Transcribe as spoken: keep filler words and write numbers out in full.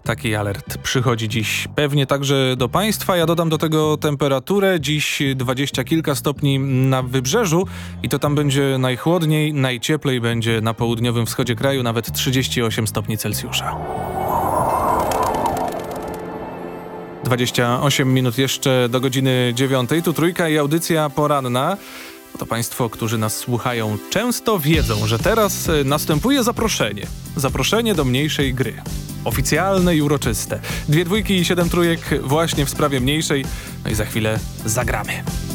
Taki alert przychodzi dziś pewnie także do Państwa. Ja dodam do tego temperaturę. Dziś dwadzieścia kilka stopni na wybrzeżu i to tam będzie najchłodniej, najcieplej będzie na południowym wschodzie kraju, nawet trzydzieści osiem stopni Celsjusza. dwadzieścia osiem minut jeszcze do godziny dziewiątej. Tu Trójka i audycja poranna. To Państwo, którzy nas słuchają, często wiedzą, że teraz następuje zaproszenie. Zaproszenie do mniejszej gry. Oficjalne i uroczyste. Dwie dwójki i siedem trójek właśnie w sprawie mniejszej. No i za chwilę zagramy.